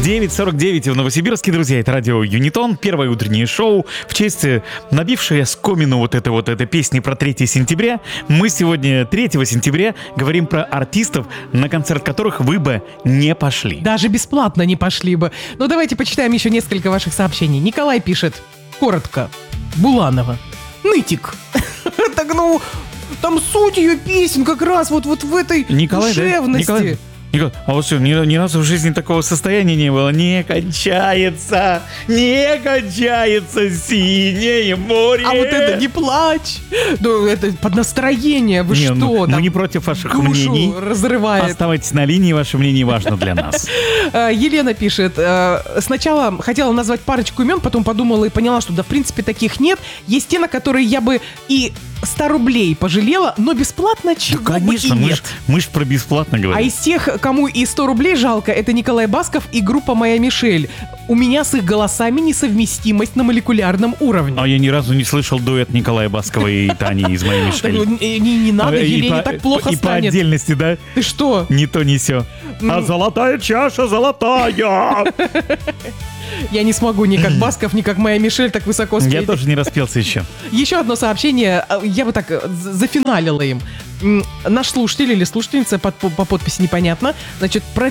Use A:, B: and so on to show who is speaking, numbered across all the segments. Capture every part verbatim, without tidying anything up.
A: девять сорок девять в Новосибирске, друзья, это радио Юнитон, первое утреннее шоу в честь набившей оскомину вот этой вот этой песни про третьего сентября. Мы сегодня третьего сентября говорим про артистов, на концерт которых вы бы не пошли.
B: Даже бесплатно не пошли бы. Ну давайте почитаем еще несколько ваших сообщений. Николай пишет, коротко, Буланова, нытик. Так ну, там суть ее песен как раз вот, вот в этой
A: Николай,
B: душевности.
A: Да? Николай? Николай, а вот что, ни, ни разу в жизни такого состояния не было. Не кончается, не кончается синее море.
B: А вот это не плачь. Ну, это под настроение. Вы
A: не,
B: что?
A: Ну, мы не против ваших
B: душу
A: мнений.
B: разрывает.
A: Оставайтесь на линии, ваше мнение важно для нас.
B: Елена пишет, сначала хотела назвать парочку имен, потом подумала и поняла, что да, в принципе, таких нет. Есть те, на которые я бы и сто рублей пожалела, но бесплатно чего
A: да, конечно,
B: бы и
A: мы
B: нет.
A: ж, мы ж про бесплатно говорим.
B: А из тех, кому и сто рублей жалко, это Николай Басков и группа «Моя Мишель». У меня с их голосами несовместимость на молекулярном уровне.
A: А я ни разу не слышал дуэт Николая Баскова и Тани из «Моей Мишель».
B: Не, не надо,
A: И
B: Елене
A: по-
B: так плохо
A: И по
B: станет.
A: отдельности, да?
B: Ты что?
A: Не то, не сё. А золотая чаша золотая.
B: Я не смогу ни как Басков, ни как «Моя Мишель» так высоко спеть.
A: Я тоже не распелся еще.
B: Еще одно сообщение, я бы так э, з- зафиналила им. М, Наш слушатель или слушательница, под- по, по подписи непонятно, значит, про...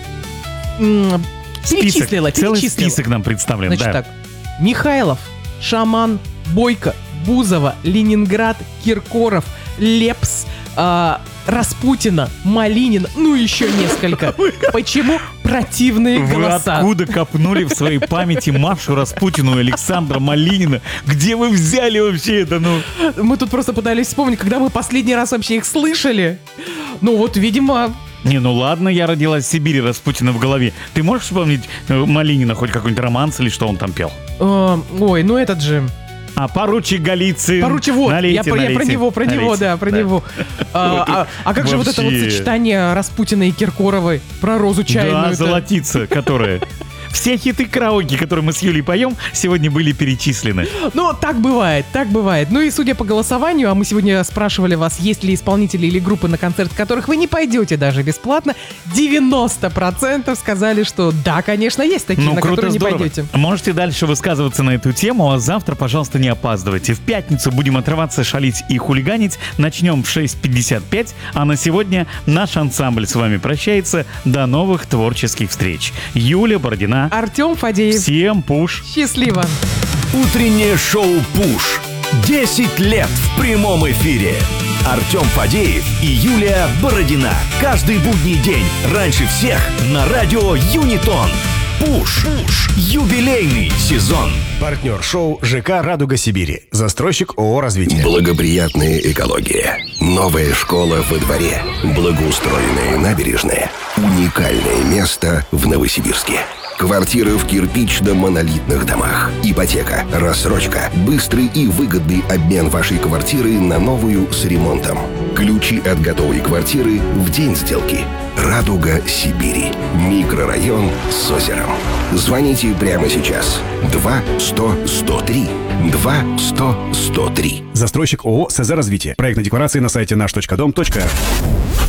B: м, перечислила,
A: Целый
B: перечислила.
A: список нам представлен,
B: Значит
A: да.
B: так, Михайлов, Шаман, Бойко, Бузова, Ленинград, Киркоров, Лепс, а, Распутина, Малинин, ну еще несколько. Почему противные
A: Вы
B: голоса?
A: откуда копнули в своей памяти Машу Распутину и Александра Малинина? Где вы взяли вообще это, ну?
B: Мы тут просто пытались вспомнить, когда мы последний раз вообще их слышали. Ну вот, видимо...
A: Не, ну ладно, я родилась в Сибири, Распутина в голове. Ты можешь вспомнить э, Малинина, хоть какой-нибудь романс или что он там пел?
B: э, ой, ну этот же...
A: А, поручик Голицын.
B: Поручик, вот,
A: налейте,
B: я, про- я
A: налейте,
B: про него, про него,
A: налейте.
B: да, про него. А, а- а как же вот это вот
A: Вообще.
B: сочетание Распутина и Киркоровой про розу чайную?
A: Да, золотица, которая... Все хиты караоке, которые мы с Юлей поем, сегодня были перечислены.
B: Ну, так бывает, так бывает. Ну и судя по голосованию, а мы сегодня спрашивали вас, есть ли исполнители или группы, на концерт которых вы не пойдете даже бесплатно, девяносто процентов сказали, что да, конечно, есть такие,
A: Ну,
B: на
A: круто,
B: которые не
A: здорово.
B: пойдете.
A: Можете дальше высказываться на эту тему, а завтра, пожалуйста, не опаздывайте. В пятницу будем отрываться, шалить и хулиганить. Начнем в шесть пятьдесят пять, а на сегодня наш ансамбль с вами прощается. До новых творческих встреч. Юлия Бородина.
B: Артем Фадеев.
A: Всем пуш.
B: Счастливо.
C: Утреннее шоу «Пуш». десять лет в прямом эфире. Артем Фадеев и Юлия Бородина. Каждый будний день раньше всех на радио Юнитон. Пуш. Пуш. Юбилейный сезон.
D: Партнер шоу ЖК «Радуга Сибири». Застройщик ООО «Развитие».
E: Благоприятная экология. Новая школа во дворе. Благоустроенные набережные. Уникальное место в Новосибирске. Квартиры в кирпично-монолитных домах. Ипотека, рассрочка, быстрый и выгодный обмен вашей квартиры на новую с ремонтом. Ключи от готовой квартиры в день сделки. «Радуга Сибири». Микрорайон с озером. Звоните прямо сейчас. два сто сто три. два сто сто три.
D: Застройщик ООО «СЗ Развитие». Проектная декларация на сайте наш точка дом точка ру.